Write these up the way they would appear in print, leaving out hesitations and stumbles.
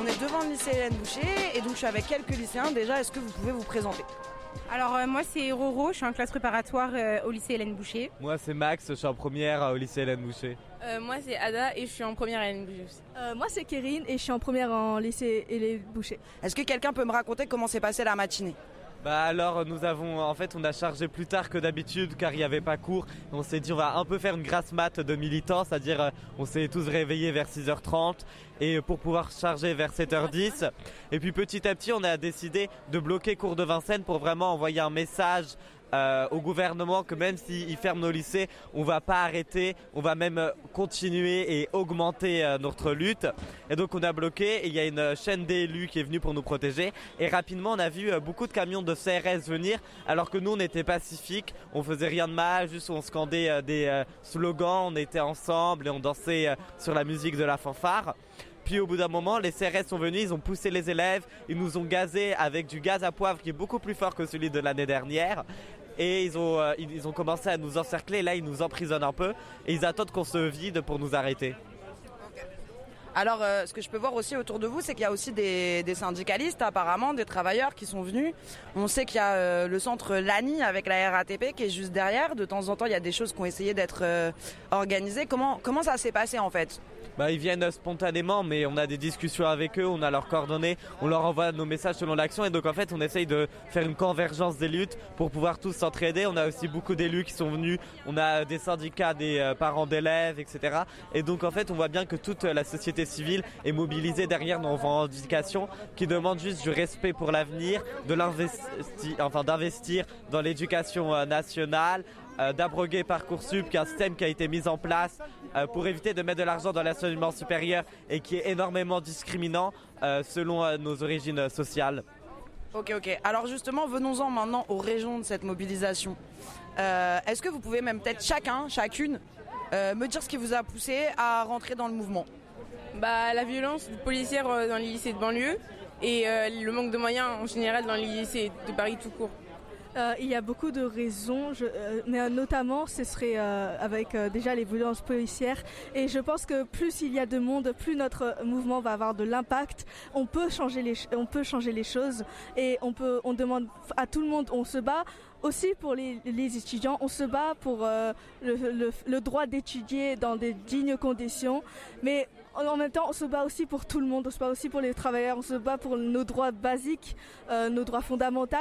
est devant le lycée Hélène Boucher et donc je suis avec quelques lycéens. Déjà, est-ce que vous pouvez vous présenter ? Alors moi c'est Roro, je suis en classe préparatoire au lycée Hélène Boucher. Moi c'est Max, je suis en première au lycée Hélène Boucher. Moi c'est Ada et je suis en première à Hélène Boucher. Moi c'est Kérine et je suis en première en lycée Hélène Boucher. Est-ce que quelqu'un peut me raconter comment s'est passée la matinée ? Bah alors on a chargé plus tard que d'habitude car il n'y avait pas cours. On s'est dit on va un peu faire une grasse mat de militants, c'est-à-dire on s'est tous réveillés vers 6h30 et pour pouvoir charger vers 7h10. Et puis petit à petit on a décidé de bloquer cours de Vincennes pour vraiment envoyer un message au gouvernement que même s'ils ferment nos lycées, on va pas arrêter, on va même continuer et augmenter notre lutte. Et donc on a bloqué et il y a une chaîne d'élus qui est venue pour nous protéger. Et rapidement on a vu beaucoup de camions de CRS venir alors que nous on était pacifiques, on faisait rien de mal, juste on scandait des slogans, on était ensemble et on dansait sur la musique de la fanfare. Puis au bout d'un moment, les CRS sont venus, ils ont poussé les élèves, ils nous ont gazés avec du gaz à poivre qui est beaucoup plus fort que celui de l'année dernière. Et ils ont commencé à nous encercler, là ils nous emprisonnent un peu et ils attendent qu'on se vide pour nous arrêter. Alors, ce que je peux voir aussi autour de vous, c'est qu'il y a aussi des syndicalistes, apparemment, des travailleurs qui sont venus. On sait qu'il y a le centre Lani avec la RATP qui est juste derrière. De temps en temps, il y a des choses qui ont essayé d'être organisées. Comment ça s'est passé en fait ? Ils viennent spontanément, mais on a des discussions avec eux, on a leurs coordonnées, on leur envoie nos messages selon l'action et donc en fait on essaye de faire une convergence des luttes pour pouvoir tous s'entraider. On a aussi beaucoup d'élus qui sont venus, on a des syndicats, des parents d'élèves, etc. Et donc en fait on voit bien que toute la société civile est mobilisée derrière nos revendications qui demandent juste du respect pour l'avenir, d'investir dans l'éducation nationale, d'abroger Parcoursup, qui est un système qui a été mis en place pour éviter de mettre de l'argent dans l'enseignement supérieur et qui est énormément discriminant selon nos origines sociales. Ok. Alors justement, venons-en maintenant aux raisons de cette mobilisation. Est-ce que vous pouvez même peut-être chacune, me dire ce qui vous a poussé à rentrer dans le mouvement ? La violence policière dans les lycées de banlieue et le manque de moyens en général dans les lycées de Paris tout court. Il y a beaucoup de raisons, mais notamment ce serait avec déjà les violences policières. Et je pense que plus il y a de monde, plus notre mouvement va avoir de l'impact. On peut changer les choses et on demande à tout le monde, on se bat. Aussi pour les étudiants, on se bat pour le droit d'étudier dans des dignes conditions, mais en même temps on se bat aussi pour tout le monde, on se bat aussi pour les travailleurs, on se bat pour nos droits basiques, nos droits fondamentaux.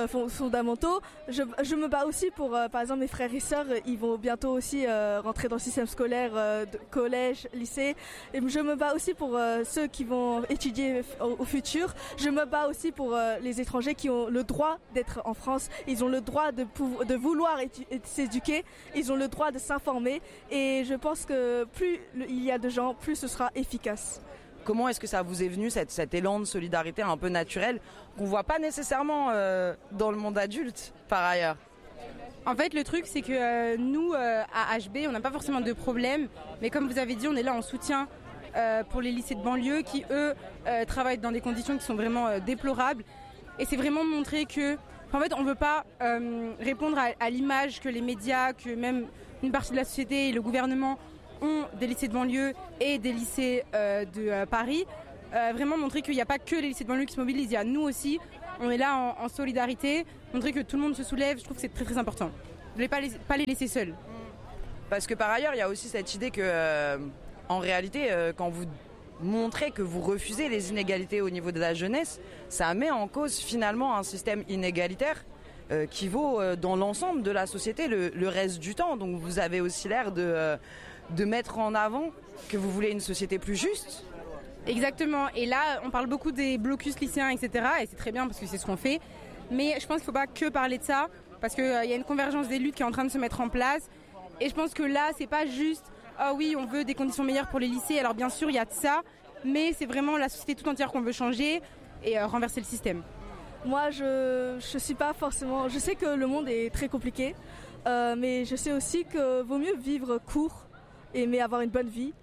Je me bats aussi pour, par exemple, mes frères et sœurs, ils vont bientôt aussi rentrer dans le système scolaire, collège, lycée. Et je me bats aussi pour ceux qui vont étudier au futur. Je me bats aussi pour les étrangers qui ont le droit d'être en France. Ils ont le droit de vouloir s'éduquer, ils ont le droit de s'informer et je pense que plus il y a de gens, plus ce sera efficace. Comment est-ce que ça vous est venu cet élan de solidarité un peu naturel qu'on voit pas nécessairement dans le monde adulte par ailleurs ? En fait, le truc, c'est que nous, à HB, on n'a pas forcément de problème, mais comme vous avez dit, on est là en soutien pour les lycées de banlieue qui, eux, travaillent dans des conditions qui sont vraiment déplorables. Et c'est vraiment montrer que en fait, on ne veut pas répondre à l'image que les médias, que même une partie de la société et le gouvernement ont des lycées de banlieue et des lycées de Paris. Vraiment montrer qu'il n'y a pas que les lycées de banlieue qui se mobilisent, il y a nous aussi. On est là en solidarité, montrer que tout le monde se soulève, je trouve que c'est très très important. Je ne voulais pas les laisser seuls. Parce que par ailleurs, il y a aussi cette idée que, en réalité, quand vous montrez que vous refusez les inégalités au niveau de la jeunesse, ça met en cause finalement un système inégalitaire qui vaut dans l'ensemble de la société le reste du temps. Donc vous avez aussi l'air de mettre en avant que vous voulez une société plus juste. Exactement. Et là, on parle beaucoup des blocus lycéens, etc. Et c'est très bien parce que c'est ce qu'on fait. Mais je pense qu'il ne faut pas que parler de ça parce qu'il y a une convergence des luttes qui est en train de se mettre en place. Et je pense que là, c'est pas juste « Ah oui, on veut des conditions meilleures pour les lycées ». Alors bien sûr, il y a de ça, mais c'est vraiment la société tout entière qu'on veut changer et renverser le système. Moi, je suis pas forcément... Je sais que le monde est très compliqué, mais je sais aussi que vaut mieux vivre court mais avoir une bonne vie.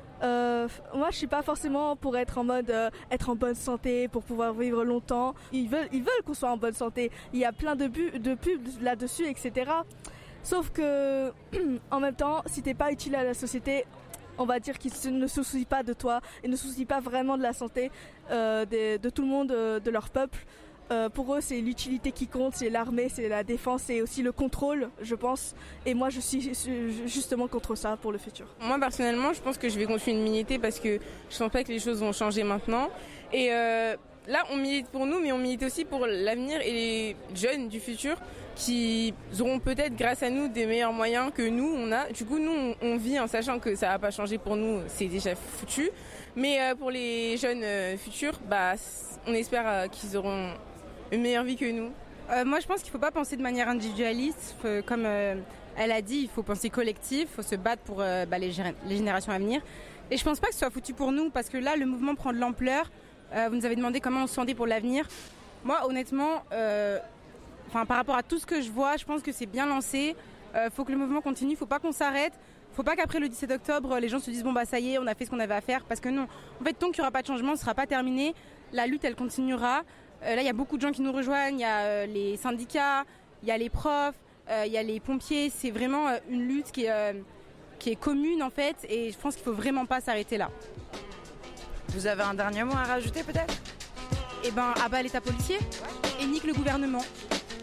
Moi, je suis pas forcément pour être en mode être en bonne santé, pour pouvoir vivre longtemps. Ils veulent qu'on soit en bonne santé. Il y a plein de pubs là-dessus, etc. Sauf que, en même temps, si t'es pas utile à la société, on va dire, qui ne se soucient pas de toi et ne se soucient pas vraiment de la santé de tout le monde, de leur peuple. Pour eux, c'est l'utilité qui compte, c'est l'armée, c'est la défense, c'est aussi le contrôle, je pense. Et moi, je suis justement contre ça pour le futur. Moi, personnellement, je pense que je vais continuer de militer parce que je sens pas que les choses vont changer maintenant. Et là, on milite pour nous, mais on milite aussi pour l'avenir et les jeunes du futur qui auront peut-être, grâce à nous, des meilleurs moyens que nous, on a. Du coup, nous, on vit en sachant que ça va pas changer pour nous, c'est déjà foutu. Mais pour les jeunes futurs, on espère qu'ils auront une meilleure vie que nous. Moi, je pense qu'il ne faut pas penser de manière individualiste. Comme elle a dit, il faut penser collectif, il faut se battre pour les générations à venir. Et je ne pense pas que ce soit foutu pour nous, parce que là, le mouvement prend de l'ampleur. Vous nous avez demandé comment on se sentait pour l'avenir. Moi, honnêtement, par rapport à tout ce que je vois, je pense que c'est bien lancé. Faut que le mouvement continue, il ne faut pas qu'on s'arrête. Faut pas qu'après le 17 octobre, les gens se disent bon ça y est, on a fait ce qu'on avait à faire. Parce que non, en fait, tant qu'il n'y aura pas de changement, ce ne sera pas terminé. La lutte, elle continuera. Là, il y a beaucoup de gens qui nous rejoignent. Il y a les syndicats, il y a les profs, il y a les pompiers. C'est vraiment une lutte qui est commune, en fait. Et je pense qu'il ne faut vraiment pas s'arrêter là. Vous avez un dernier mot à rajouter, peut-être ? Abat l'État policier et nique le gouvernement.